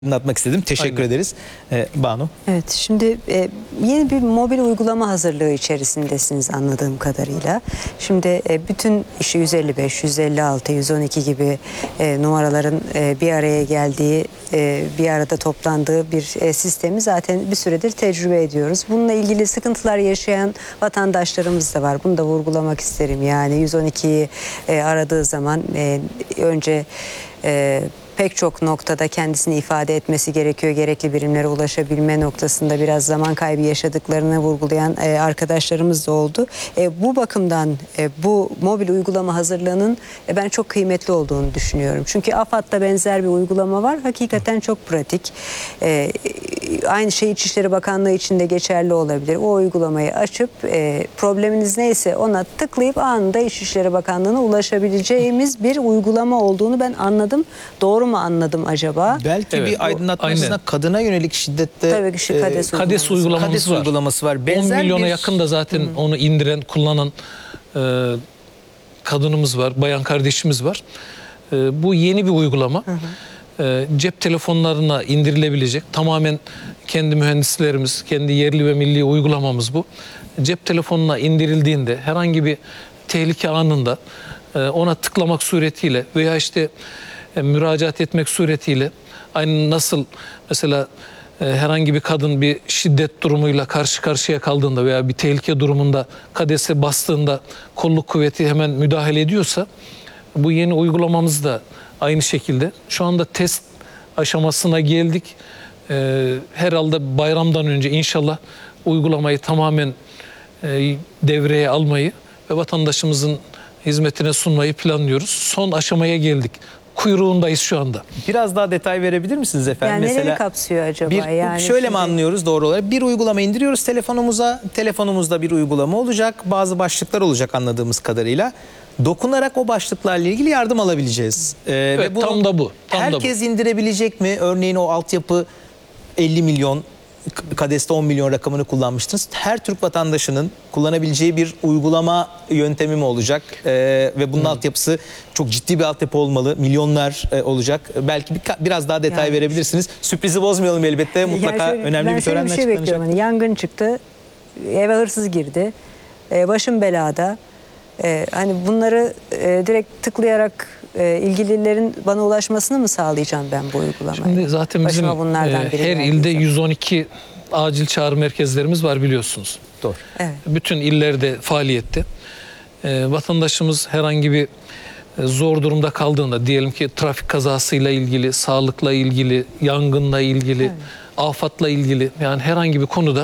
Anlatmak istedim. Teşekkür ederiz. Banu. Evet, şimdi yeni bir mobil uygulama hazırlığı içerisindesiniz anladığım kadarıyla. Şimdi bütün işi 155, 156, 112 gibi numaraların bir araya geldiği, bir arada toplandığı bir sistemi zaten bir süredir tecrübe ediyoruz. Bununla ilgili sıkıntılar yaşayan vatandaşlarımız da var. Bunu da vurgulamak isterim. Yani 112'yi aradığı zaman önce pek çok noktada kendisini ifade etmesi gerekiyor. Gerekli birimlere ulaşabilme noktasında biraz zaman kaybı yaşadıklarını vurgulayan arkadaşlarımız da oldu. Bu bakımdan bu mobil uygulama hazırlığının ben çok kıymetli olduğunu düşünüyorum. Çünkü AFAD'da benzer bir uygulama var. Hakikaten çok pratik. Aynı şey İçişleri Bakanlığı için de geçerli olabilir. O uygulamayı açıp probleminiz neyse ona tıklayıp anında İçişleri Bakanlığı'na ulaşabileceğimiz bir uygulama olduğunu ben anladım. Doğru mu anladım acaba? Belki Evet, bir aydınlatmasına kadına yönelik şiddette Tabii ki KADES uygulaması var. Benzer 10 milyona bir... yakın da zaten onu indiren, kullanan kadınımız var, bayan kardeşimiz var. Bu yeni bir uygulama. Cep telefonlarına indirilebilecek, tamamen kendi mühendislerimiz, kendi yerli ve milli uygulamamız bu. Cep telefonuna indirildiğinde herhangi bir tehlike anında ona tıklamak suretiyle veya işte müracaat etmek suretiyle, aynı nasıl mesela herhangi bir kadın bir şiddet durumuyla karşı karşıya kaldığında veya bir tehlike durumunda KADES'e bastığında kolluk kuvveti hemen müdahale ediyorsa, bu yeni uygulamamız da aynı şekilde. Şu anda test aşamasına geldik. Herhalde bayramdan önce inşallah uygulamayı tamamen devreye almayı ve vatandaşımızın hizmetine sunmayı planlıyoruz. Son aşamaya geldik. Kuyruğundayız şu anda. Biraz daha detay verebilir misiniz efendim? Yani neleri kapsıyor acaba? Yani şöyle mi anlıyoruz doğru olarak? Bir uygulama indiriyoruz telefonumuza. Telefonumuzda bir uygulama olacak. Bazı başlıklar olacak anladığımız kadarıyla. Dokunarak o başlıklarla ilgili yardım alabileceğiz. Evet, ve bunu tam da bu. herkes indirebilecek mi? Örneğin o altyapı 50 milyon, KADES'te 10 milyon rakamını kullanmıştınız. Her Türk vatandaşının kullanabileceği bir uygulama yöntemi mi olacak? Ve bunun altyapısı çok ciddi bir altyapı olmalı. Milyonlar olacak. Belki biraz daha detay verebilirsiniz. Sürprizi bozmayalım elbette. Mutlaka önemli bir törenle açıklanacak. Bekliyorum. Hani yangın çıktı. Eve hırsız girdi. Başım belada. Hani bunları direkt tıklayarak ilgililerin bana ulaşmasını mı sağlayacağım ben bu uygulamayı? Şimdi zaten bizim her ilde 112 acil çağrı merkezlerimiz var biliyorsunuz. Doğru. Evet. Bütün illerde faaliyette. Vatandaşımız herhangi bir zor durumda kaldığında, diyelim ki trafik kazasıyla ilgili, sağlıkla ilgili, yangınla ilgili, afatla ilgili, yani herhangi bir konuda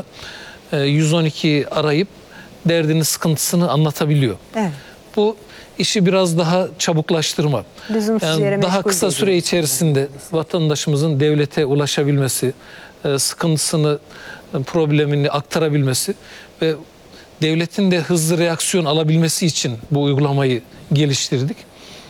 112 arayıp derdini, sıkıntısını anlatabiliyor. Evet. Bu işi biraz daha çabuklaştırma. Yani daha kısa süre içerisinde vatandaşımızın devlete ulaşabilmesi, sıkıntısını, problemini aktarabilmesi ve devletin de hızlı reaksiyon alabilmesi için bu uygulamayı geliştirdik.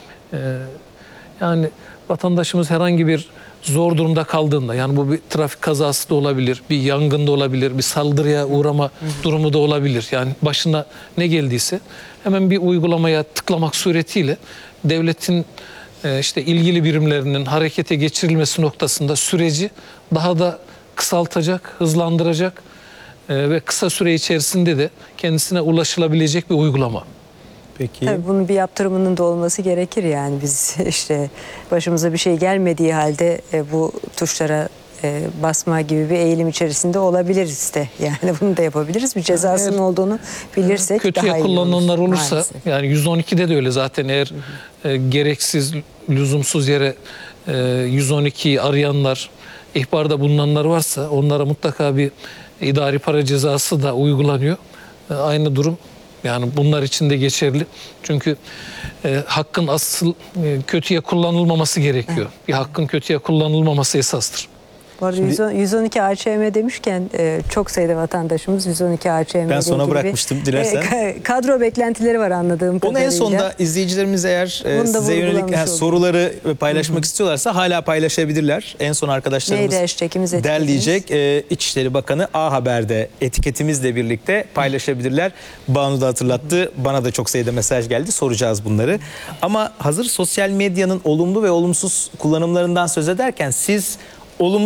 Yani vatandaşımız herhangi bir zor durumda kaldığında, yani bu bir trafik kazası da olabilir, bir yangın da olabilir, bir saldırıya uğrama durumu da olabilir. Yani başına ne geldiyse hemen bir uygulamaya tıklamak suretiyle devletin işte ilgili birimlerinin harekete geçirilmesi noktasında süreci daha da kısaltacak, hızlandıracak ve kısa süre içerisinde de kendisine ulaşılabilecek bir uygulama. Peki. Tabii bunun bir yaptırımının da olması gerekir yani biz işte başımıza bir şey gelmediği halde bu tuşlara basma gibi bir eğilim içerisinde olabiliriz de, yani bunu da yapabiliriz. Bir cezasının olduğunu bilirsek kötüye daha iyi kullanılanlar olur, olursa maalesef. yani 112'de de öyle zaten, eğer gereksiz, lüzumsuz yere 112'yi arayanlar, ihbarda bulunanlar varsa onlara mutlaka bir idari para cezası da uygulanıyor. Aynı durum yani bunlar için de geçerli. Çünkü hakkın asıl kötüye kullanılmaması gerekiyor. Bir hakkın kötüye kullanılmaması esastır. Bu arada 112 AÇM demişken çok sayıda vatandaşımız 112 AÇM ben sona bırakmıştım dilersen. Kadro beklentileri var anladığım kadarıyla. Onu en sonda izleyicilerimiz eğer size yönelik soruları paylaşmak istiyorlarsa hala paylaşabilirler. En son arkadaşlarımız derleyecek. İçişleri Bakanı A Haber'de etiketimizle birlikte paylaşabilirler. Banu da hatırlattı. Bana da çok sayıda mesaj geldi. Soracağız bunları. Ama hazır sosyal medyanın olumlu ve olumsuz kullanımlarından söz ederken siz olumlu